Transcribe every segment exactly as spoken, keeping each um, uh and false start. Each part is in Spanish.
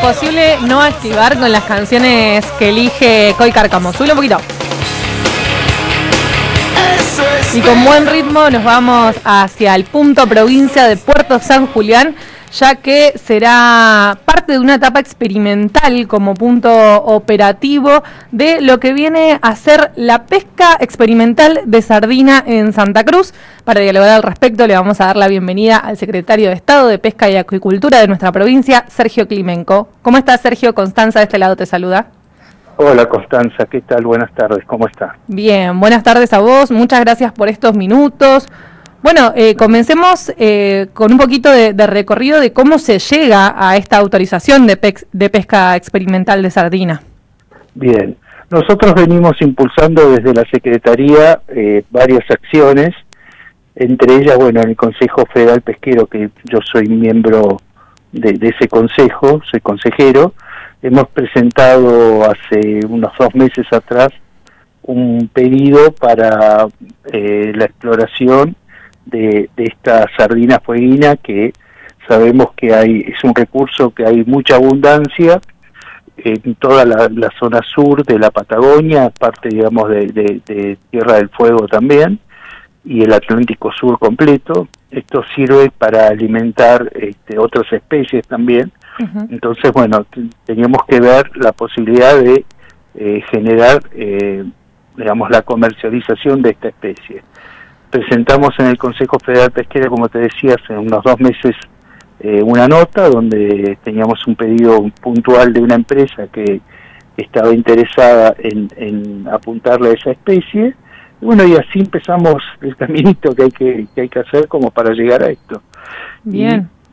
imposible no activar con las canciones que elige Coy Cárcamo. Subilo un poquito. Y con buen ritmo nos vamos hacia el punto provincia de Puerto San Julián, ya que será parte de una etapa experimental como punto operativo de lo que viene a ser la pesca experimental de sardina en Santa Cruz. Para dialogar al respecto le vamos a dar la bienvenida al secretario de Estado de Pesca y Acuicultura de nuestra provincia, Sergio Climenco. ¿Cómo estás, Sergio? Constanza de este lado te saluda. Hola Constanza, ¿qué tal? Buenas tardes, ¿cómo estás? Bien, buenas tardes a vos, muchas gracias por estos minutos. Bueno, eh, comencemos eh, con un poquito de, de recorrido de cómo se llega a esta autorización de, pes de pesca experimental de sardina. Bien, nosotros venimos impulsando desde la Secretaría eh, varias acciones, entre ellas, bueno, en el Consejo Federal Pesquero, que yo soy miembro de, de ese consejo, soy consejero. Hemos presentado hace unos dos meses atrás un pedido para eh, la exploración de, de esta sardina fueguina, que sabemos que hay es un recurso que hay mucha abundancia en toda la, la zona sur de la Patagonia, parte, digamos, de, de, de Tierra del Fuego también, y el Atlántico Sur completo. Esto sirve para alimentar este, otras especies también. Uh-huh. Entonces, bueno, teníamos que ver la posibilidad de eh, generar, eh, digamos, la comercialización de esta especie. Presentamos en el Consejo Federal Pesquero, como te decía, hace unos dos meses, eh, una nota donde teníamos un pedido puntual de una empresa que estaba interesada en, en apuntarle a esa especie. Y bueno, y así empezamos el caminito que hay que, que hay que hacer como para llegar a esto. Bien. Y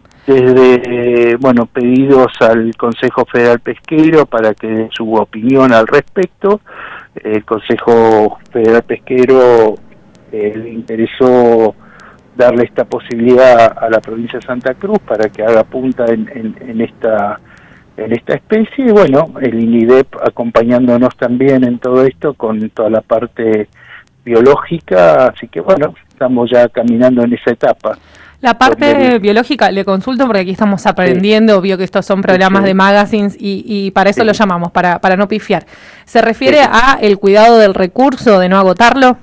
desde, bueno, pedidos al Consejo Federal Pesquero para que den su opinión al respecto. El Consejo Federal Pesquero eh, le interesó darle esta posibilidad a la provincia de Santa Cruz para que haga punta en, en, en esta en esta especie, y bueno, el INIDEP acompañándonos también en todo esto con toda la parte biológica, así que bueno, estamos ya caminando en esa etapa. La parte biológica, le consulto porque aquí estamos aprendiendo, sí. Vio que estos son programas sí, sí. de magazines y, y para eso sí. lo llamamos, para, para no pifiar. ¿Se refiere sí. a el cuidado del recurso, de no agotarlo?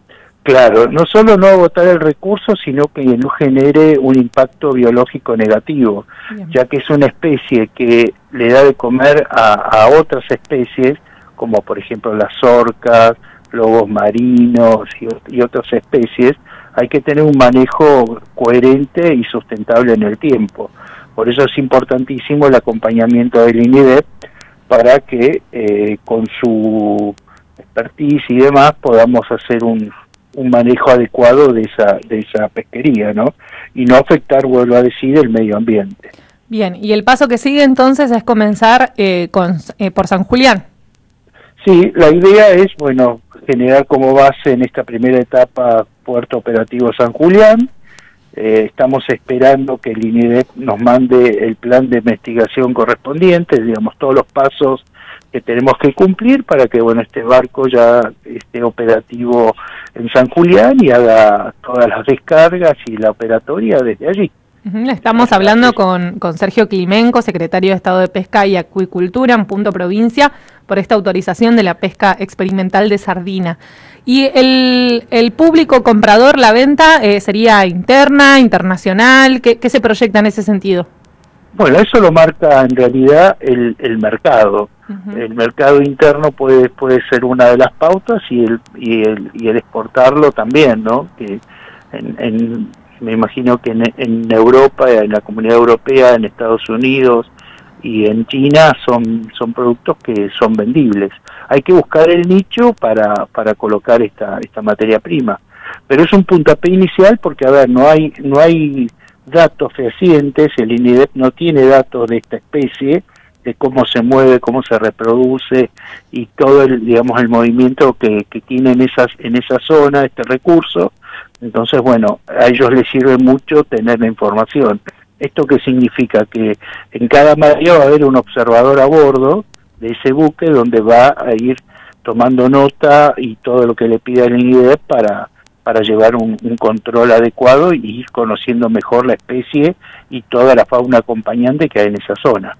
Claro, no solo no agotar el recurso, sino que no genere un impacto biológico negativo, Bien. ya que es una especie que le da de comer a, a otras especies, como por ejemplo las orcas, lobos marinos y, y otras especies. Hay que tener un manejo coherente y sustentable en el tiempo. Por eso es importantísimo el acompañamiento del INIDEP para que eh, con su expertise y demás podamos hacer un, un manejo adecuado de esa, de esa pesquería, ¿no? Y no afectar, vuelvo a decir, el medio ambiente. Bien, y el paso que sigue entonces es comenzar eh, con, eh, por San Julián. Sí, la idea es, bueno, generar como base en esta primera etapa Puerto Operativo San Julián. Eh, estamos esperando que el INIDEP nos mande el plan de investigación correspondiente, digamos, todos los pasos que tenemos que cumplir para que, bueno, este barco ya esté operativo en San Julián y haga todas las descargas y la operatoria desde allí. Estamos hablando con, con Sergio Climenco, secretario de Estado de Pesca y Acuicultura en Punto Provincia, por esta autorización de la pesca experimental de sardina. ¿Y el, el público comprador, la venta, eh, sería interna, internacional? ¿Qué, qué se proyecta en ese sentido? Bueno, eso lo marca en realidad el, el mercado. Uh-huh. El mercado interno puede puede ser una de las pautas y el y el, y el exportarlo también, ¿no? Que en, en me imagino que en, en Europa, en la Comunidad Europea, en Estados Unidos y en China son son productos que son vendibles. Hay que buscar el nicho para para colocar esta esta materia prima, pero es un puntapié inicial porque, a ver, no hay no hay datos fehacientes, el INIDEP no tiene datos de esta especie, de cómo se mueve, cómo se reproduce y todo el, digamos, el movimiento que, que tiene en esas en esa zona este recurso. Entonces, bueno, a ellos les sirve mucho tener la información. ¿Esto qué significa? Que en cada mar va a haber un observador a bordo de ese buque donde va a ir tomando nota y todo lo que le pida el INIDEP para, para llevar un, un control adecuado y ir conociendo mejor la especie y toda la fauna acompañante que hay en esa zona.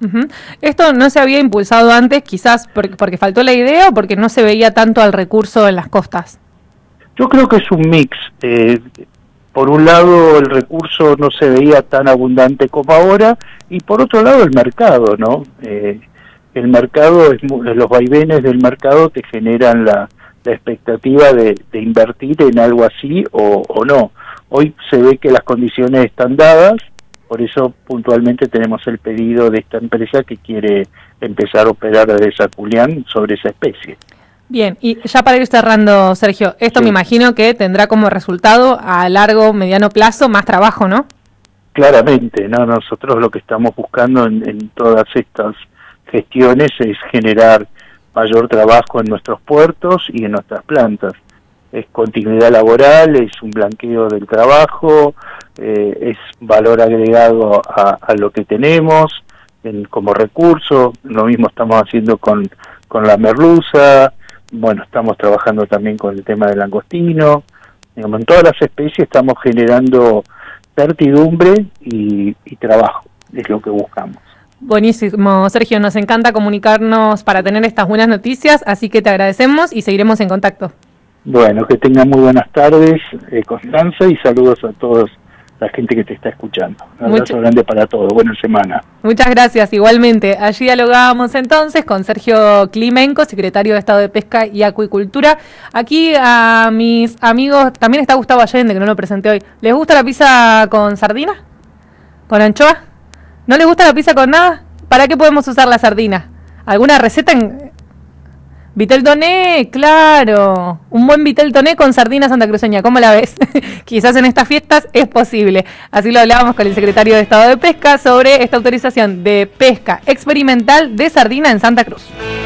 Uh-huh. ¿Esto no se había impulsado antes, quizás porque, porque faltó la idea o porque no se veía tanto al recurso en las costas? Yo creo que es un mix. Eh, por un lado el recurso no se veía tan abundante como ahora, y por otro lado el mercado, ¿no? Eh, el mercado, es, los vaivenes del mercado te generan la, la expectativa de, de invertir en algo así o, o no. Hoy se ve que las condiciones están dadas, por eso puntualmente tenemos el pedido de esta empresa que quiere empezar a operar desde San Julián sobre esa especie. Bien, y ya para ir cerrando, Sergio, esto sí. Me imagino que tendrá como resultado a largo, mediano plazo más trabajo, ¿no? Claramente, no, nosotros lo que estamos buscando en, en todas estas gestiones es generar mayor trabajo en nuestros puertos y en nuestras plantas. Es continuidad laboral, es un blanqueo del trabajo, eh, es valor agregado a, a lo que tenemos en, como recurso. Lo mismo estamos haciendo con, con la merluza. Bueno, estamos trabajando también con el tema del langostino. Digamos, en todas las especies estamos generando certidumbre y, y trabajo, es lo que buscamos. Buenísimo, Sergio, nos encanta comunicarnos para tener estas buenas noticias, así que te agradecemos y seguiremos en contacto. Bueno, que tengan muy buenas tardes, eh, Constanza, y saludos a todos la gente que te está escuchando. Un abrazo Mucho... grande para todos, buena semana. Muchas gracias, igualmente. Allí dialogábamos entonces con Sergio Klimenko, secretario de Estado de Pesca y Acuicultura. Aquí a mis amigos, también está Gustavo Allende, que no lo presenté hoy. ¿Les gusta la pizza con sardina? ¿Con anchoa? ¿No les gusta la pizza con nada? ¿Para qué podemos usar la sardina? ¿Alguna receta en...? Vitel toné, claro, un buen vitel toné con sardina santacruceña, ¿cómo la ves? Quizás en estas fiestas es posible. Así lo hablábamos con el secretario de Estado de Pesca sobre esta autorización de pesca experimental de sardina en Santa Cruz.